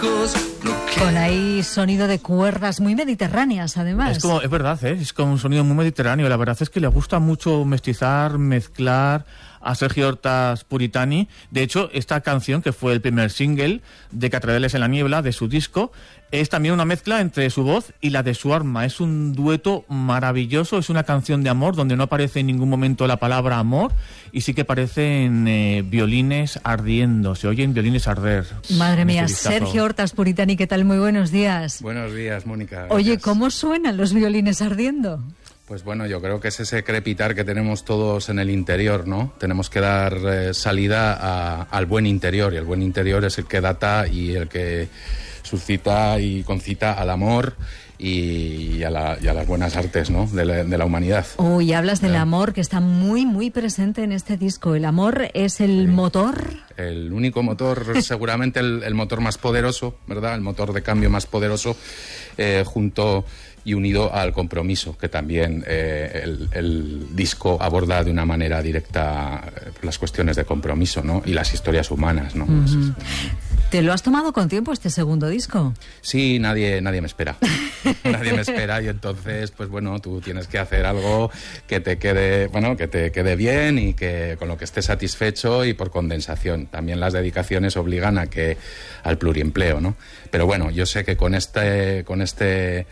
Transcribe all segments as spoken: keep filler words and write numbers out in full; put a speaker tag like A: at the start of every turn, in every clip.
A: Con ahí sonido de cuerdas muy mediterráneas, además.
B: Es, como, es verdad, ¿eh? Es como un sonido muy mediterráneo. La verdad es que le gusta mucho mestizar, mezclar a Sergio Hortas Puritani. De hecho, esta canción, que fue el primer single de Catedrales en la Niebla, de su disco, es también una mezcla entre su voz y la de su arma. Es un dueto maravilloso, es una canción de amor donde no aparece en ningún momento la palabra amor y sí que aparecen eh, violines ardiendo, se oyen violines arder.
A: Madre mía, Sergio Hortas Puritani, ¿qué tal? Muy buenos días.
C: Buenos días, Mónica. Gracias.
A: Oye, ¿cómo suenan los violines ardiendo?
C: Pues bueno, yo creo que es ese crepitar que tenemos todos en el interior, ¿no? Tenemos que dar eh, salida a, al buen interior, y el buen interior es el que data y el que suscita y concita al amor y a, la, y a las buenas artes, ¿no? de, la, de la humanidad.
A: Uy, hablas del amor, que está muy, muy presente en este disco. ¿El amor es el sí. motor?
C: El único motor, seguramente el, el motor más poderoso, ¿verdad? El motor de cambio más poderoso, eh, junto y unido al compromiso, que también eh, el, el disco aborda de una manera directa las cuestiones de compromiso, ¿no? Y las historias humanas, ¿no?
A: Uh-huh. Entonces, ¿te lo has tomado con tiempo este segundo disco?
C: Sí, nadie, nadie me espera. Nadie me espera y entonces, pues bueno, tú tienes que hacer algo que te quede, bueno, que te quede bien y que con lo que estés satisfecho y por condensación. También las dedicaciones obligan a que al pluriempleo, ¿no? Pero bueno, yo sé que con este, con este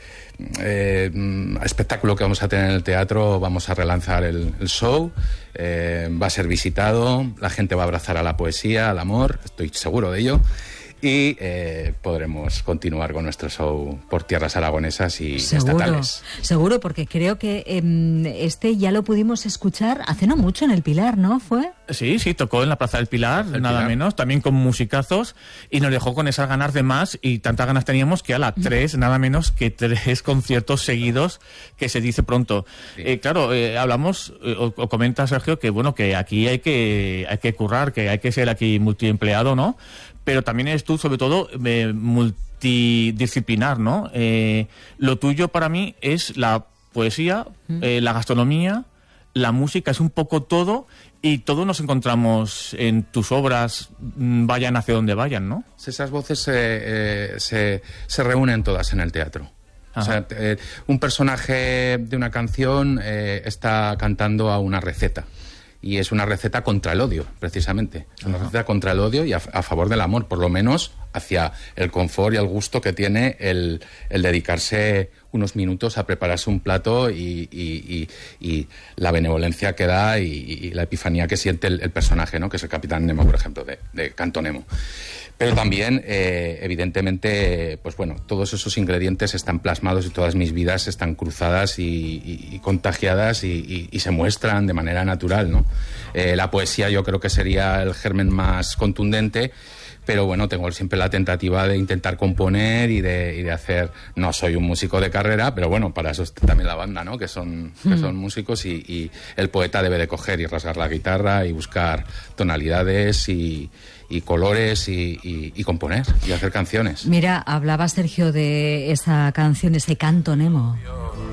C: Eh, espectáculo que vamos a tener en el teatro vamos a relanzar el, el show, eh, va a ser visitado, la gente va a abrazar a la poesía, al amor, estoy seguro de ello, y eh, podremos continuar con nuestro show por tierras aragonesas y
A: seguro,
C: estatales.
A: Seguro, porque creo que eh, este ya lo pudimos escuchar hace no mucho en el Pilar, ¿no? ¿Fue?
B: Sí, sí, tocó en la Plaza del Pilar,
C: el
B: nada
C: Pilar.
B: menos, también con musicazos, y nos dejó con esas ganas de más, y tantas ganas teníamos que a la tres, nada menos que tres conciertos seguidos, que se dice pronto. Sí. Eh, claro, eh, hablamos, eh, o, o comenta Sergio, que bueno, que aquí hay que, hay que currar, que hay que ser aquí multiempleado, ¿no? Pero también eres tú, sobre todo, eh, multidisciplinar, ¿no? Eh, lo tuyo para mí es la poesía, mm. eh, la gastronomía, la música, es un poco todo, y todos nos encontramos en tus obras, vayan hacia donde vayan, ¿no?
C: Esas voces eh, eh, se, se reúnen todas en el teatro. Ajá. O sea, eh, un personaje de una canción eh, está cantando a una receta. Y es una receta contra el odio, precisamente. Es una Ajá. receta contra el odio y a, a favor del amor, por lo menos hacia el confort y el gusto que tiene el, el dedicarse unos minutos a prepararse un plato y, y, y, y la benevolencia que da y, y la epifanía que siente el, el personaje, ¿no? Que es el Capitán Nemo, por ejemplo, de, de Canto Nemo. Pero también, eh, evidentemente, pues bueno, todos esos ingredientes están plasmados y todas mis vidas están cruzadas y, y, y contagiadas y, y, y se muestran de manera natural, ¿no? Eh, la poesía yo creo que sería el germen más contundente, pero bueno, tengo siempre la tentativa de intentar componer y de, y de hacer... No soy un músico de carrera, pero bueno, para eso está también la banda, ¿no? Que son, que son músicos y, y el poeta debe de coger y rasgar la guitarra y buscar tonalidades y... y colores y, y, y componer y hacer canciones.
A: Mira, hablaba Sergio de esa canción, ese Canto Nemo.